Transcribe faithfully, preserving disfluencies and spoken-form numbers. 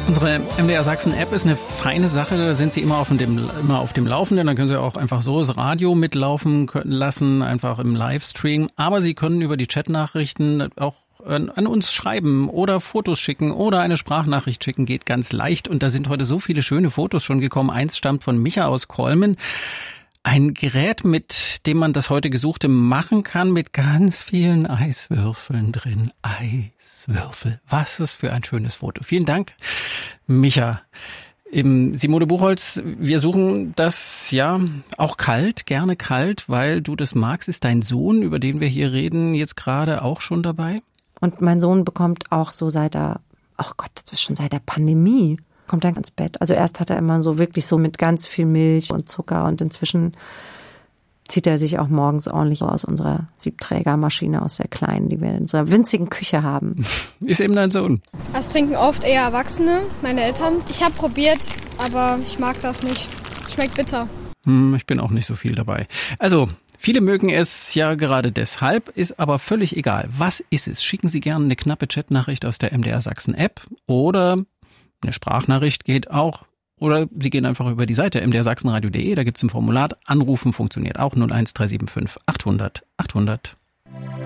Unsere M D R Sachsen App ist eine feine Sache, da sind Sie immer auf dem, immer auf dem Laufenden, dann können Sie auch einfach so das Radio mitlaufen lassen, einfach im Livestream, aber Sie können über die Chatnachrichten auch an uns schreiben oder Fotos schicken oder eine Sprachnachricht schicken, geht ganz leicht und da sind heute so viele schöne Fotos schon gekommen. Eins stammt von Micha aus Kolmen. Ein Gerät, mit dem man das heute Gesuchte machen kann, mit ganz vielen Eiswürfeln drin. Eiswürfel. Was ist für ein schönes Foto. Vielen Dank, Micha. Im Simone Buchholz, wir suchen das, ja, auch kalt, gerne kalt, weil du das magst. Ist dein Sohn, über den wir hier reden, jetzt gerade auch schon dabei? Und mein Sohn bekommt auch so seit der, ach Gott, das ist schon seit der Pandemie, kommt er ins Bett. Also erst hat er immer so wirklich so mit ganz viel Milch und Zucker und inzwischen zieht er sich auch morgens ordentlich aus unserer Siebträgermaschine, aus der kleinen, die wir in unserer winzigen Küche haben. Ist eben dein Sohn? Das trinken oft eher Erwachsene, meine Eltern. Ich habe probiert, aber ich mag das nicht. Schmeckt bitter. Hm, ich bin auch nicht so viel dabei. Also, viele mögen es ja gerade deshalb, ist aber völlig egal. Was ist es? Schicken Sie gerne eine knappe Chatnachricht aus der M D R Sachsen App oder eine Sprachnachricht geht auch. Oder Sie gehen einfach über die Seite m d r sachsenradio punkt d e, da gibt's ein Formular. Anrufen funktioniert auch null eins drei sieben fünf achthundert achthundert.